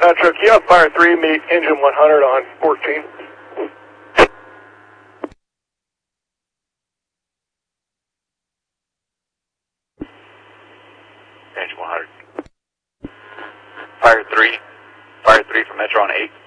Metro, can you have Fire 3 meet engine 100 on 14? Engine 100. Fire 3 for Metro on 8.